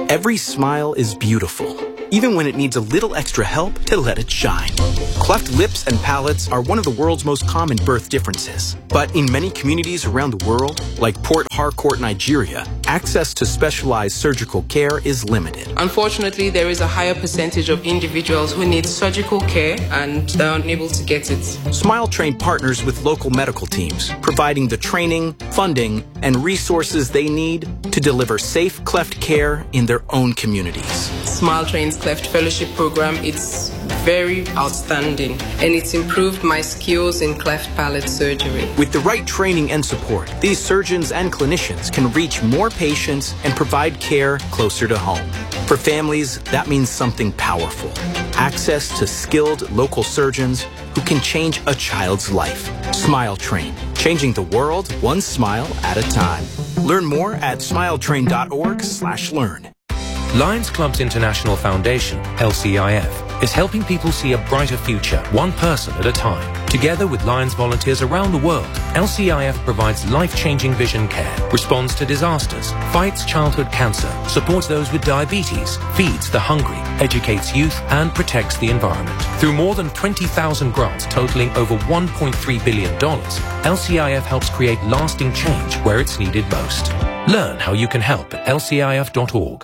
Every smile is beautiful, even when it needs a little extra help to let it shine. Cleft lips and palates are one of the world's most common birth differences. But in many communities around the world, like Port Harcourt, Nigeria, access to specialized surgical care is limited. Unfortunately, there is a higher percentage of individuals who need surgical care and are unable to get it. Smile Train partners with local medical teams, providing the training, funding, and resources they need to deliver safe cleft care in their own communities. Smile Train's Cleft Fellowship Program, it's very outstanding, and it's improved my skills in cleft palate surgery. With the right training and support, these surgeons and clinicians can reach more patients and provide care closer to home. For families, that means something powerful. Access to skilled local surgeons who can change a child's life. Smile Train, changing the world one smile at a time. Learn more at smiletrain.org/learn. Lions Clubs International Foundation, LCIF, is helping people see a brighter future, one person at a time. Together with Lions volunteers around the world, LCIF provides life-changing vision care, responds to disasters, fights childhood cancer, supports those with diabetes, feeds the hungry, educates youth, and protects the environment. Through more than 20,000 grants totaling over $1.3 billion, LCIF helps create lasting change where it's needed most. Learn how you can help at lcif.org.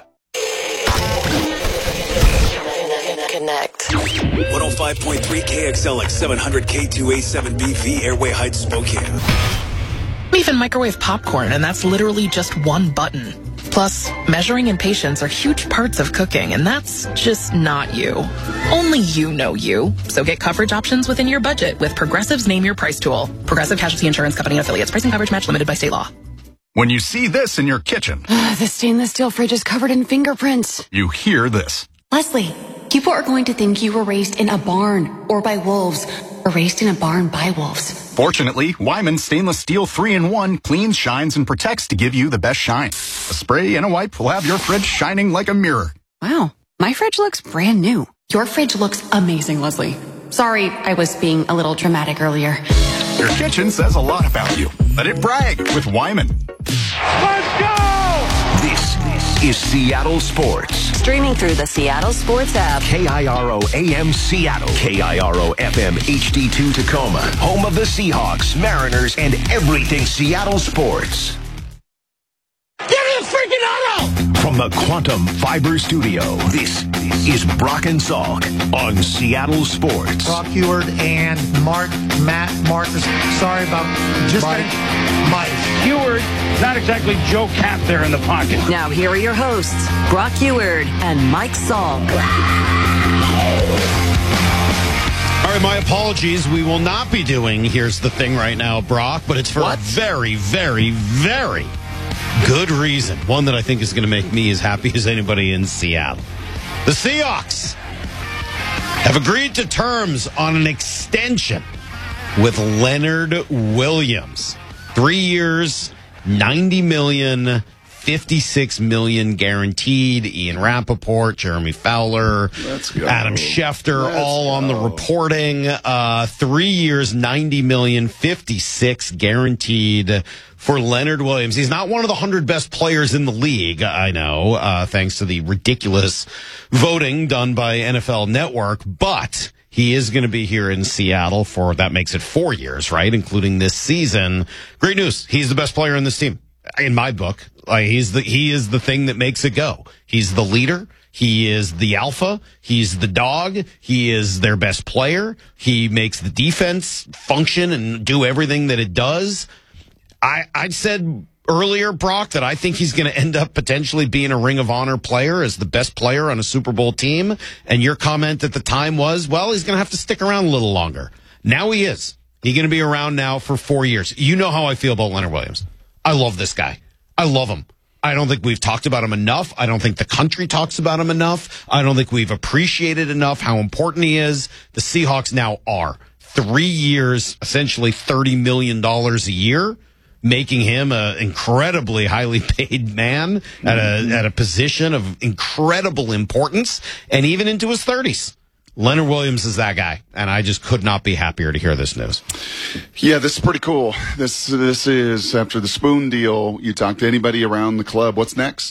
Connect. 105.3 KXLX 700 K2A7B Airway Heights, Spokane. Even microwave popcorn, and that's literally just one button. Plus, measuring and patience are huge parts of cooking, and that's just not you. Only you know you. So get coverage options within your budget with Progressive's Name Your Price tool. Progressive Casualty Insurance Company and affiliates. Price and coverage match limited by state law. When you see this in your kitchen, the stainless steel fridge is covered in fingerprints. You hear this. Leslie, people are going to think you were raised in a barn or by wolves, or raised in a barn by wolves. Fortunately, Wyman Stainless Steel 3-in-1 cleans, shines, and protects to give you the best shine. A spray and a wipe will have your fridge shining like a mirror. Wow, my fridge looks brand new. Your fridge looks amazing, Leslie. Sorry, I was being a little dramatic earlier. Your kitchen says a lot about you. Let it brag with Wyman. Let's go! This is Seattle Sports. Streaming through the Seattle Sports app. KIRO AM Seattle. KIRO FM HD2 Tacoma. Home of the Seahawks, Mariners, and everything Seattle sports. Give me a freaking auto! From the Quantum Fiber Studio, this is Brock and Salk on Seattle Sports. Brock Huard and Matt Marcus. Sorry about just Mike Huard, not exactly Joe Cap there in the pocket. Now here are your hosts, Brock Huard and Mike Salk. All right, my apologies. We will not be doing Here's the Thing right now, Brock, but it's for a very, very, very good reason. One that I think is going to make me as happy as anybody in Seattle. The Seahawks have agreed to terms on an extension with Leonard Williams. 3 years, $90 million, $56 million guaranteed. Ian Rappaport, Jeremy Fowler, Adam Schefter, all on the reporting. 3 years, $90 million, $56 guaranteed for Leonard Williams. He's not one of the 100 best players in the league, I know, thanks to the ridiculous voting done by NFL Network, but he is going to be here in Seattle for, that makes it 4 years, right, including this season. Great news. He's the best player in this team, in my book. He is the thing that makes it go. He's the leader. He is the alpha. He's the dog. He is their best player. He makes the defense function and do everything that it does. I said earlier, Brock, that I think he's going to end up potentially being a Ring of Honor player as the best player on a Super Bowl team. And your comment at the time was, well, he's going to have to stick around a little longer. Now he is. He's going to be around now for 4 years. You know how I feel about Leonard Williams. I love this guy. I love him. I don't think we've talked about him enough. I don't think the country talks about him enough. I don't think we've appreciated enough how important he is. The Seahawks now are. 3 years, essentially $30 million a year, making him an incredibly highly paid man at a position of incredible importance, and even into his 30s. Leonard Williams is that guy, and I just could not be happier to hear this news. Yeah, this is pretty cool. This is after the Spoon deal. You talk to anybody around the club. What's next?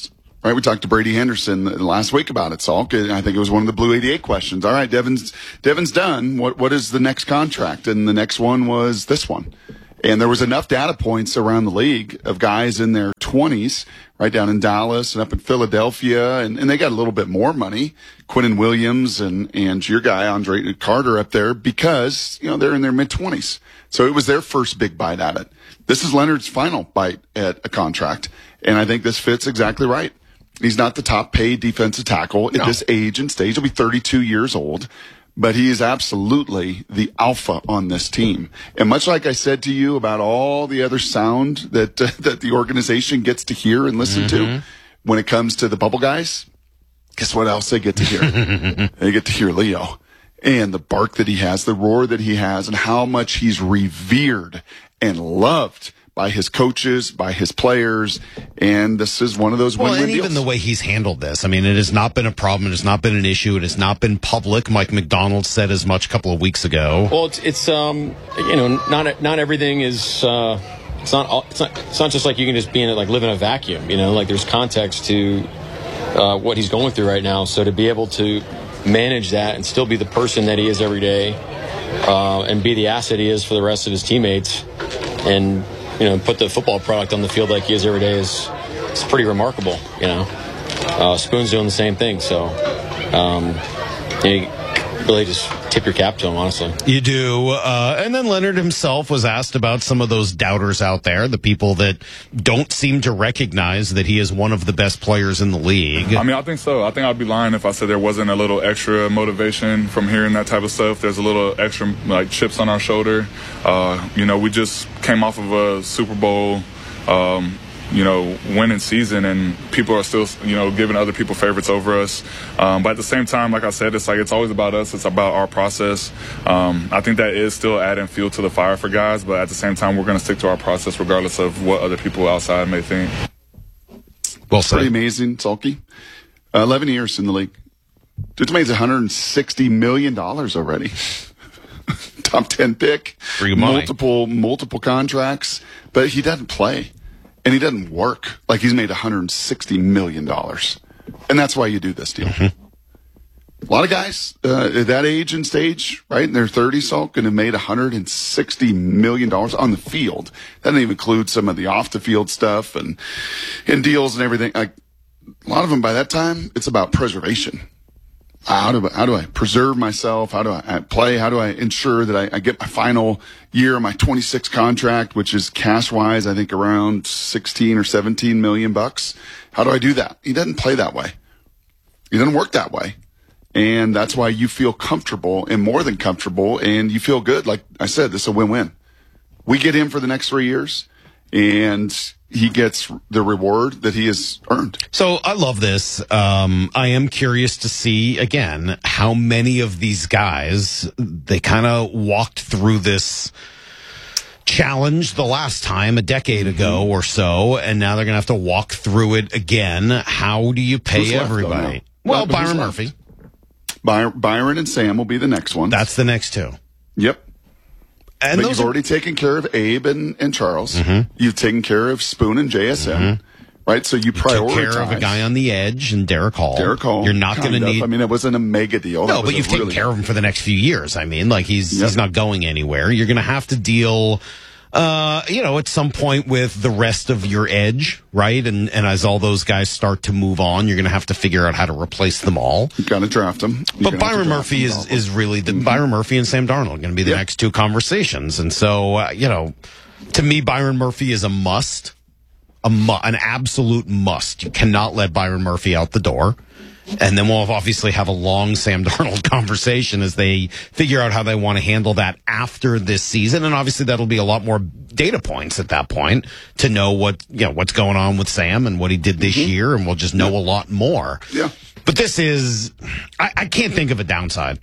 right? We talked to Brady Henderson last week about it, Salk. I think it was one of the Blue 88 questions. All right, Devin's done. What is the next contract? And the next one was this one. And there was enough data points around the league of guys in their 20s, right down in Dallas and up in Philadelphia, and they got a little bit more money. Quinnen Williams and your guy, Andre Carter, up there because, they're in their mid-20s. So it was their first big bite at it. This is Leonard's final bite at a contract, and I think this fits exactly right. He's not the top paid defensive tackle at this age and stage. He'll be 32 years old. But he is absolutely the alpha on this team. And much like I said to you about all the other sound that the organization gets to hear and listen to when it comes to the bubble guys, guess what else they get to hear? They get to hear Leo and the bark that he has, the roar that he has, and how much he's revered and loved by his coaches, by his players, and this is one of those win-win and even deals. the way he's handled this. I mean, it has not been a problem. It has not been an issue. It has not been public. Mike McDonald said as much a couple of weeks ago. Well, it's not everything is. It's not just like you can just be in it, like live in a vacuum. Like there's context to what he's going through right now. So to be able to manage that and still be the person that he is every day, and be the asset he is for the rest of his teammates, and put the football product on the field like he is every day it's pretty remarkable. Spoon's doing the same thing, so you really just tip your cap to him, honestly. You do. And then Leonard himself was asked about some of those doubters out there, the people that don't seem to recognize that he is one of the best players in the league. I mean, I think so. I think I'd be lying if I said there wasn't a little extra motivation from hearing that type of stuff. There's a little extra, chips on our shoulder. We just came off of a Super Bowl, winning season, and people are still, giving other people favorites over us. But at the same time, like I said, it's always about us. It's about our process. I think that is still adding fuel to the fire for guys, but at the same time, we're going to stick to our process regardless of what other people outside may think. Well said. Pretty amazing, Sulky. 11 years in the league. Dude's made $160 million already. Top 10 pick. Multiple contracts, but he doesn't play. And he doesn't work. Like he's made $160 million. And that's why you do this deal. A lot of guys at that age and stage, right, in their 30s, going to have made $160 million on the field. That doesn't even include some of the off-the-field stuff and deals and everything. Like, a lot of them by that time, it's about preservation. How do I preserve myself? How do I play? How do I ensure that I get my final year of my 26 contract, which is cash-wise, I think around 16 or 17 million bucks? How do I do that? He doesn't play that way. He doesn't work that way. And that's why you feel comfortable and more than comfortable, and you feel good. Like I said, this is a win-win. We get him for the next 3 years, and he gets the reward that he has earned. So I love this. I am curious to see, again, how many of these guys, they kind of walked through this challenge the last time, a decade ago or so, and now they're going to have to walk through it again. How do you pay everybody? Well, Byron Murphy. Byron and Sam will be the next ones. That's the next two. Yep. And but you've already taken care of Abe and Charles. You've taken care of Spoon and JSN. Right? So you prioritize. Took care of a guy on the edge and Derek Hall. You're not going to need. I mean, it wasn't a mega deal. No, but you've taken care of him for the next few years. I mean, like he's not going anywhere. You're going to have to deal, at some point with the rest of your edge, right? And as all those guys start to move on, you're going to have to figure out how to replace them all. You've got to draft them. But Byron Murphy is really Byron Murphy and Sam Darnold are going to be the next two conversations. And so, to me, Byron Murphy is a must, an absolute must. You cannot let Byron Murphy out the door. And then we'll obviously have a long Sam Darnold conversation as they figure out how they want to handle that after this season. And obviously that'll be a lot more data points at that point to know what's going on with Sam and what he did this year. And we'll just know a lot more. Yeah. But this is, I can't think of a downside.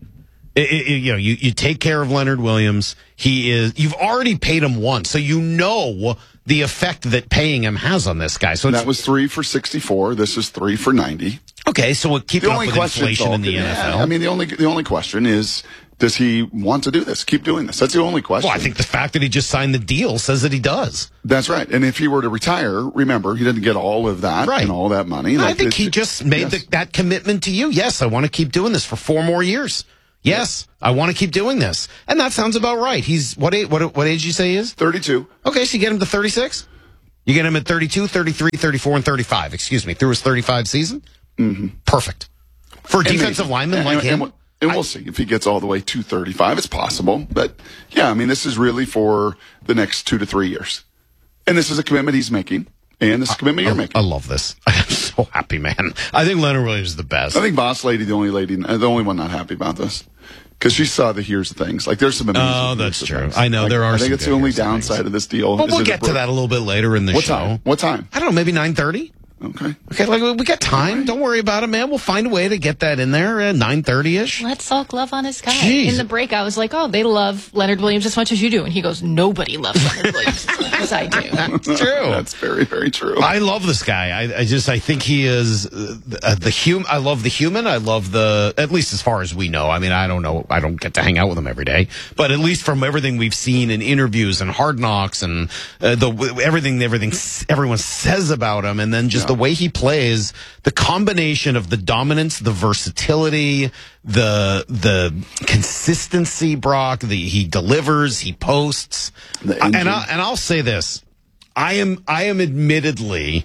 You take care of Leonard Williams. You've already paid him once. So the effect that paying him has on this guy. So that was 3 for 64. This is 3 for 90. Okay, so we'll keep up with inflation in the NFL. I mean, the only question is Does he want to do this? Keep doing this? That's the only question. Well, I think the fact that he just signed the deal says that he does. That's right. And if he were to retire, remember, he didn't get all of that and all that money. I think he just made that commitment to you. Yes, I want to keep doing this for 4 more years. Yes, I want to keep doing this. And that sounds about right. He's, what age you say he is? 32. Okay, so you get him to 36? You get him at 32, 33, 34, and 35, through his 35 season? Mm-hmm. Perfect. For a defensive lineman like him? And we'll see if he gets all the way to 35. It's possible. But, yeah, I mean, this is really for the next 2 to 3 years. And this is a commitment he's making. And this is a commitment you're making. I love this. I'm so happy, man. I think Leonard Williams is the best. I think Boss Lady, the only one not happy about this. Because she saw the here's things. Like, there's some amazing that's true. things. I know, there are I think some it's the only downside of this deal. But we'll get to that a little bit later in the show. What time? I don't know, maybe 9:30? Okay, like we got time. Right. Don't worry about it, man. We'll find a way to get that in there at 9:30ish. Let's Salk love on his guy. Jeez. In the break, I was like, "Oh, they love Leonard Williams as much as you do," and he goes, "Nobody loves Leonard Williams as much as I do." That's true. That's very, very true. I love this guy. I think he is the human. I love the human. I love at least as far as we know. I mean, I don't know. I don't get to hang out with him every day, but at least from everything we've seen in interviews and Hard Knocks and everything everyone says about him, and then just the way he plays. The combination of the dominance, the versatility, the consistency, Brock. He delivers, he posts, and I'll say this: I am admittedly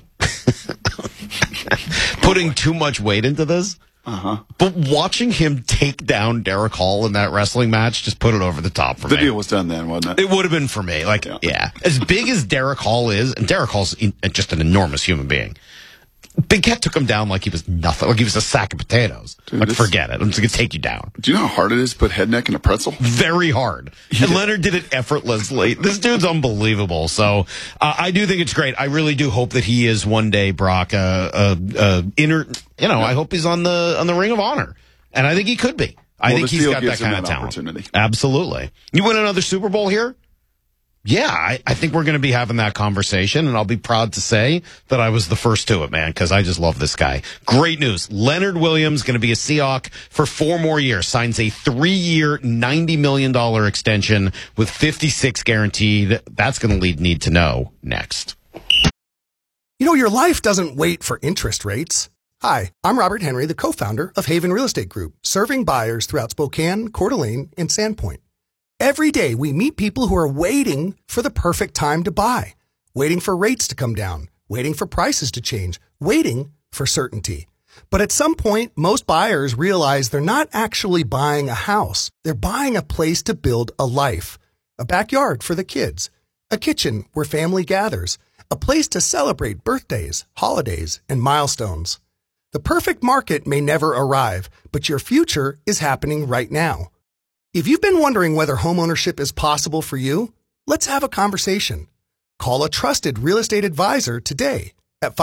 putting too much weight into this. But watching him take down Derek Hall in that wrestling match just put it over the top for me. The deal was done then, wasn't it? It would have been for me. Yeah. As big as Derek Hall is, and Derek Hall's just an enormous human being. Big Cat took him down like he was nothing, like he was a sack of potatoes. Dude, forget it. I'm just going to take you down. Do you know how hard it is to put head, neck in a pretzel? Very hard. And Leonard did it effortlessly. This dude's unbelievable. So I do think it's great. I really do hope that he is one day, Brock, I hope he's on the Ring of Honor. And I think he could be. I think he's got that kind of talent. Absolutely. You win another Super Bowl here? Yeah, I think we're going to be having that conversation, and I'll be proud to say that I was the first to it, man, because I just love this guy. Great news. Leonard Williams going to be a Seahawk for 4 more years, signs a 3-year, $90 million extension with 56 guaranteed. That's going to need to know next. You know, your life doesn't wait for interest rates. Hi, I'm Robert Henry, the co-founder of Haven Real Estate Group, serving buyers throughout Spokane, Coeur d'Alene, and Sandpoint. Every day, we meet people who are waiting for the perfect time to buy, waiting for rates to come down, waiting for prices to change, waiting for certainty. But at some point, most buyers realize they're not actually buying a house. They're buying a place to build a life, a backyard for the kids, a kitchen where family gathers, a place to celebrate birthdays, holidays, and milestones. The perfect market may never arrive, but your future is happening right now. If you've been wondering whether homeownership is possible for you, let's have a conversation. Call a trusted real estate advisor today at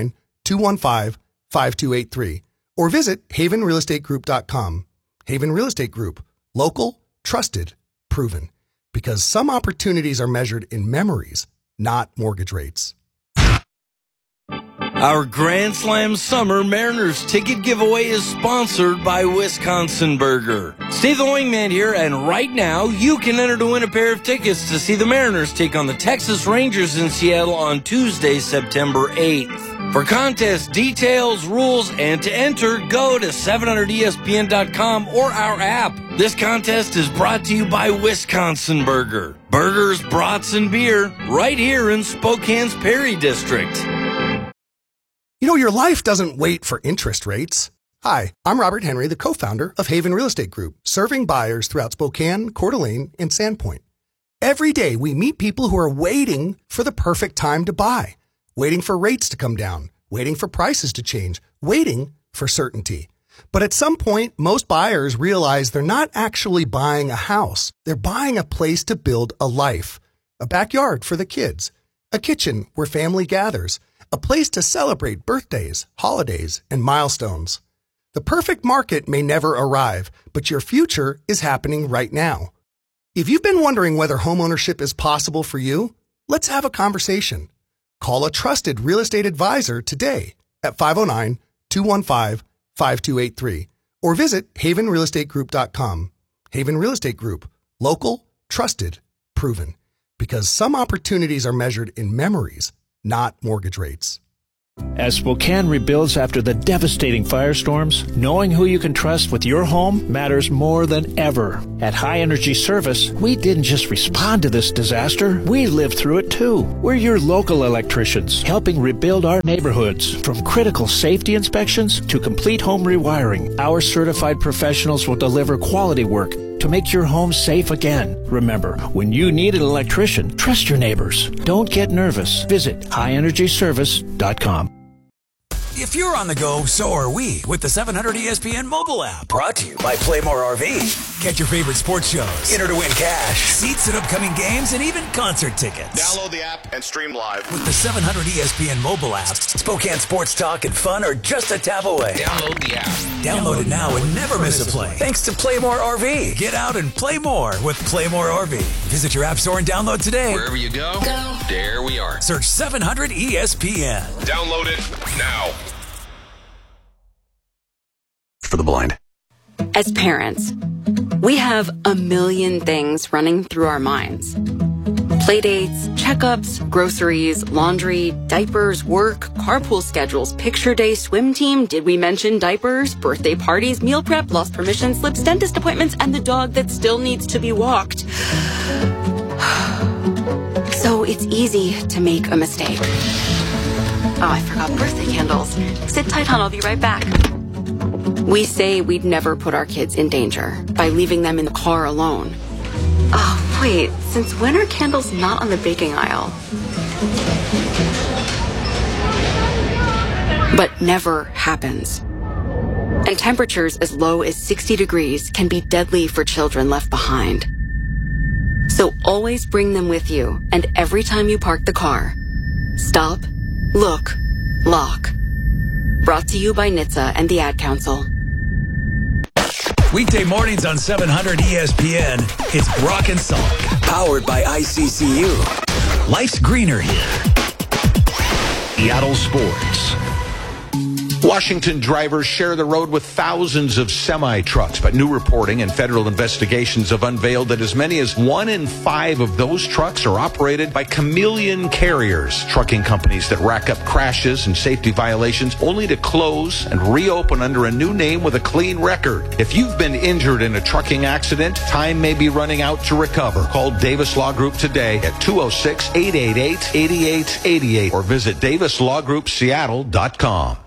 509-215-5283 or visit havenrealestategroup.com. Haven Real Estate Group. Local, trusted, proven. Because some opportunities are measured in memories, not mortgage rates. Our Grand Slam Summer Mariners ticket giveaway is sponsored by Wisconsin Burger. Steve the Wingman here, and right now you can enter to win a pair of tickets to see the Mariners take on the Texas Rangers in Seattle on Tuesday, September 8th. For contest details, rules, and to enter, go to 700ESPN.com or our app. This contest is brought to you by Wisconsin Burger. Burgers, brats, and beer right here in Spokane's Perry District. You know, your life doesn't wait for interest rates. Hi, I'm Robert Henry, the co-founder of Haven Real Estate Group, serving buyers throughout Spokane, Coeur d'Alene, and Sandpoint. Every day, we meet people who are waiting for the perfect time to buy, waiting for rates to come down, waiting for prices to change, waiting for certainty. But at some point, most buyers realize they're not actually buying a house. They're buying a place to build a life, a backyard for the kids, a kitchen where family gathers, a place to celebrate birthdays, holidays, and milestones. The perfect market may never arrive, but your future is happening right now. If you've been wondering whether homeownership is possible for you, let's have a conversation. Call a trusted real estate advisor today at 509-215-5283 or visit havenrealestategroup.com. Haven Real Estate Group. Local, trusted, proven. Because some opportunities are measured in memories, not mortgage rates. As Spokane rebuilds after the devastating firestorms, knowing who you can trust with your home matters more than ever. At High Energy Service, we didn't just respond to this disaster, we lived through it too. We're your local electricians, helping rebuild our neighborhoods. From critical safety inspections to complete home rewiring, our certified professionals will deliver quality work to make your home safe again. Remember, when you need an electrician, trust your neighbors. Don't get nervous. Visit highenergyservice.com. If you're on the go, so are we with the 700 ESPN mobile app. Brought to you by Playmore RV. Catch your favorite sports shows. Enter to win cash, seats at upcoming games, and even concert tickets. Download the app and stream live. With the 700 ESPN mobile app, Spokane sports talk and fun are just a tap away. Download the app. Download it now and never miss a play. Thanks to Playmore RV. Get out and play more with Playmore RV. Visit your app store and download today. Wherever you go, there we are. Search 700 ESPN. Download it now. For the blind. As parents, we have a million things running through our minds. Playdates, checkups, groceries, laundry, diapers, work, carpool schedules, picture day, swim team, did we mention diapers, birthday parties, meal prep, lost permission slips, dentist appointments, and the dog that still needs to be walked. So it's easy to make a mistake. Oh, I forgot birthday candles. Sit tight, hon, I'll be right back. We say we'd never put our kids in danger by leaving them in the car alone. Oh, wait, since when are candles not on the baking aisle? But never happens. And temperatures as low as 60 degrees can be deadly for children left behind. So always bring them with you, and every time you park the car, stop, look, lock. Brought to you by NHTSA and the Ad Council. Weekday mornings on 700 ESPN, it's Brock and Salk, powered by ICCU. Life's greener here. Seattle Sports. Washington drivers share the road with thousands of semi-trucks, but new reporting and federal investigations have unveiled that as many as 1 in 5 of those trucks are operated by chameleon carriers, trucking companies that rack up crashes and safety violations only to close and reopen under a new name with a clean record. If you've been injured in a trucking accident, time may be running out to recover. Call Davis Law Group today at 206-888-8888 or visit davislawgroupseattle.com.